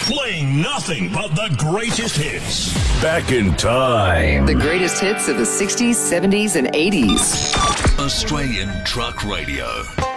Playing nothing but the greatest hits. Back in time. The greatest hits of the 60s, 70s, and 80s. Australian Truck Radio.